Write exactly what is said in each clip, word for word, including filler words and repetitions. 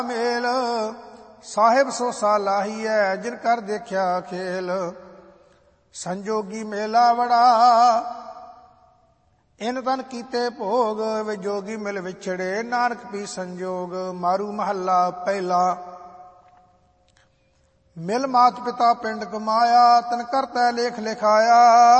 ਮੇਲ ਸਾਹਿਬ ਸੋ ਸਾਲਾਹੀਐ ਜਿਨ ਕਰ ਦੇਖਿਆ ਖੇਲ। ਸੰਜੋਗੀ ਮੇਲਾ ਵੜਾ ਇਨ ਤਨ ਕੀਤੇ ਭੋਗ ਵਿਜੋਗੀ ਮਿਲ ਵਿਛੜੇ ਨਾਨਕ ਪੀ ਸੰਜੋਗ। ਮਾਰੂ ਮਹੱਲਾ ਪਹਿਲਾ। ਮਿਲ ਮਾਤ ਪਿਤਾ ਪਿੰਡ ਕਮਾਇਆ ਤਨ ਕਰਤਾ ਲੇਖ ਲਿਖਾਇਆ।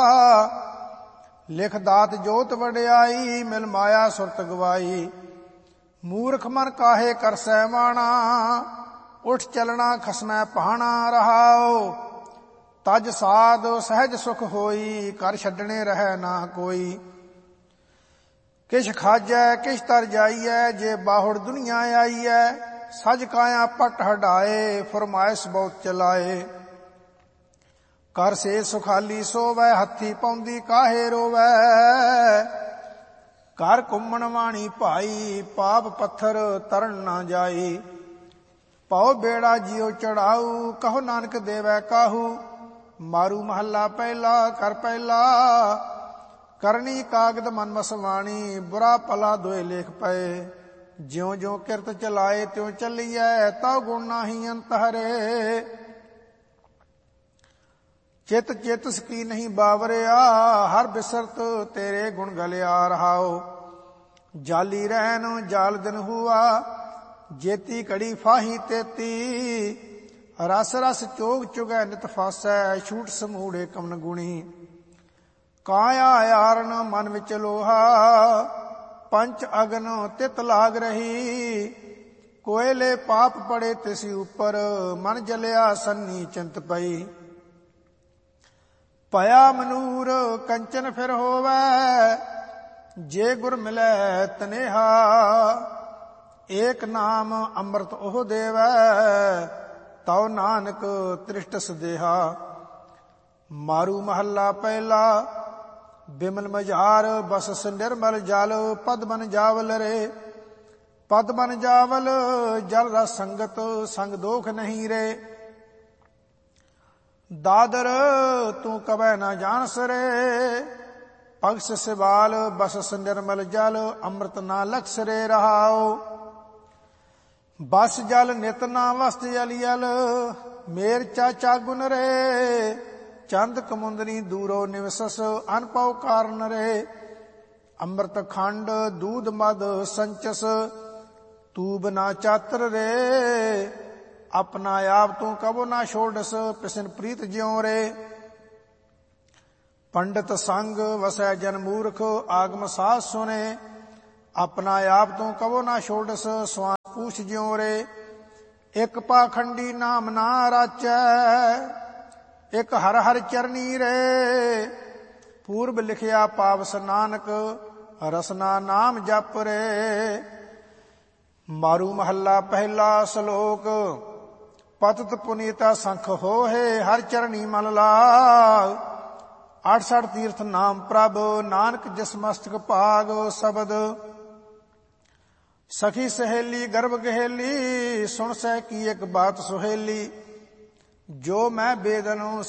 ਲਿਖ ਦਾਤ ਜੋਤ ਵਡਿਆਈ ਮਿਲ ਮਾਇਆ ਸੁਰਤ ਗਵਾਈ। ਮੂਰਖ ਮਨ ਕਾਹੇ ਕਰਸੈ ਮਾਣਾ ਉਠ ਚਲਣਾ ਖਸਮੈ ਪਹਾਣਾ। ਰਹਾਓ ਤਜ ਸਾਧ ਸਹਿਜ ਸੁਖ ਹੋਈ ਕਰ ਛੱਡਣੇ ਰਹਿ ਨਾ ਕੋਈ। ਕਿਛ ਖਾਜੈ ਕਿਛ ਤਰ ਜਾਈਐ ਜੇ ਬਾਹੁੜ ਦੁਨੀਆ ਆਈਐ। ਸਜ ਕਾਇਆ ਪਟ ਹਟਾਏ ਫਰਮਾਇਸ਼ ਬਹੁਤ ਚਲਾਏ। ਕਰ ਸੇ ਸੁਖਾਲੀ ਸੋਵੈ ਹੱਥੀ ਪਾਉਂਦੀ ਕਾਹੇ ਰੋਵੈ। ਘਰ ਘੁੰਮਣ ਵਾਣੀ ਭਾਈ ਪਾਪ ਪੱਥਰ ਤਰਨ ਨਾ ਜਾਈ। ਪਉ ਬੇੜਾ ਜਿਉ ਚੜਾਊ ਕਹੋ ਨਾਨਕ ਦੇਵੈ ਕਾਹੂ। ਮਾਰੂ ਮਹੱਲਾ ਪਹਿਲਾ। ਕਰ ਪਹਿਲਾ ਕਰਨੀ ਕਾਗਦ ਮਨ ਮਸਵਾਣੀ ਬੁਰਾ ਭਲਾ ਦੋਏ ਲੇਖ ਪਏ। ਜਿਉ ਜਿਉ ਕਿਰਤ ਚਲਾਏ ਤਿਉ ਚੱਲੀਐ ਤਉ ਗੁਣ ਨਾਹੀ ਅੰਤ ਹਰੇ। ਚਿਤ ਚਿਤ ਸਕੀ ਨਹੀਂ ਬਾਵਰਿਆ ਹਰ ਬਿਸਰਤ ਤੇਰੇ ਗੁਣ ਗਲਿਆ। ਰਹਾਓ ਜਾਲੀ ਰਹਿਨ ਜਾਲ ਦਿਨ ਹੁਆ ਜੇਤੀ ਘੜੀ ਫਾਹੀ ਤੇਤੀ। ਰਸ ਰਸ ਚੋਗ ਚੁਗੈ ਨਿਤ ਫਾਸੈ ਛੂਟ ਸਮੂੜੇ ਕਮਨ ਗੁਣੀ। ਕਾਇਆ ਯਾਰਨ ਮਨ ਵਿੱਚ ਲੋਹਾ ਪੰਚ ਅਗਨ ਤਿਤ ਲਾਗ ਰਹੀ। ਕੋਇਲੇ ਪਾਪ ਪੜੇ ਤਿਸੀ ਉੱਪਰ ਮਨ ਜਲਿਆ ਸੰਨੀ ਚਿੰਤ ਪਈ। ਭਇਆ ਮਨੂਰ ਕੰਚਨ ਫਿਰ ਹੋਵੈ ਜੇ ਗੁਰ ਮਿਲੈ ਤਨੇਹਾ। ਏਕ ਨਾਮ ਅੰਮ੍ਰਿਤ ਉਹ ਦੇਵੈ ਤਉ ਨਾਨਕ ਤ੍ਰਿਸ਼ਟ ਸਦੇਹਾ। ਮਾਰੂ ਮਹੱਲਾ ਪਹਿਲਾ। ਬਿਮਲ ਮਝਾਰ ਬਸਸ ਨਿਰਮਲ ਜਲ ਪਦ ਬਨ ਜਾਵਲ ਰੇ। ਪਦ ਬਨ ਜਾਵਲ ਜਲ ਰਸ ਸੰਗਤ ਸੰਗ ਦੋਖ ਨਹੀਂ ਰੇ। ਦਾਦਰ ਤੂੰ ਕਬੈ ਨਾ ਜਾਣਸ ਰੇ। ਪਗਸ ਸਿਵਾਲ ਬਸਸ ਨਿਰਮਲ ਜਲ ਅੰਮ੍ਰਿਤ ਨਾ ਲਖਸ ਰੇ। ਰਹਾਓ ਬਸ ਜਲ ਨਿਤ ਨਾ ਵਸਤ ਅਲੀਅਲ ਮੇਰ ਚਾਚਾ ਗੁਨ ਰੇ। ਚੰਦ ਕਮੁੰਦਨੀ ਦੂਰੋ ਨਿਵਸਸ ਅਨਪਉ ਕਾਰਨ ਰੇ। ਅੰਮ੍ਰਿਤ ਖੰਡ ਦੂਧ ਮਦ ਸੰਚਸ ਤੂਬ ਨਾ ਚਾਤਰ ਰੇ। ਆਪਣਾ ਆਪ ਤੂੰ ਕਬੋ ਨਾ ਛੋੜਸ ਪਿਸਨ ਪ੍ਰੀਤ ਜਿਉ ਰੇ। ਪੰਡਤ ਸੰਗ ਵਸੈ ਜਨ ਮੂਰਖ ਆਗਮ ਸਾਧ ਸੁਨੇ। ਆਪਣਾ ਆਪ ਤੂੰ ਕਬੋ ਨਾ ਛੋੜਸ ਸਵਾਨ ਪੂਛ ਜਿਉ ਰੇ। ਇਕ ਪਾਖੰਡੀ ਨਾਮ ਨਾ ਰਾਚੈ ਇਕ ਹਰ ਹਰ ਚਰਨੀ ਰੇ। ਪੂਰਬ ਲਿਖਿਆ ਪਾਵਸ ਨਾਨਕ ਰਸਨਾ ਨਾਮ ਜਪ ਰੇ। ਮਾਰੂ ਮਹੱਲਾ ਪਹਿਲਾ। ਸ਼ਲੋਕ ਪਤਿਤ ਪੁਨੀਤਾ ਸੰਖ ਹੋਏ ਹਰ ਚਰਣੀ ਮਨ ਲਾਗ। ਅਠਸਠ ਤੀਰਥ ਨਾਮ ਪ੍ਰਭ ਨਾਨਕ ਜਿਸ ਮਸਤਕ ਭਾਗ। ਸ਼ਬਦ ਸਖੀ ਸਹੇਲੀ ਗਰਭ ਗਹੇਲੀ ਸੁਣ ਸਹਿ ਕੀ ਇੱਕ ਬਾਤ ਸੁਹੇਲੀ। ਜੋ ਮੈਂ ਬੇਦਨੁ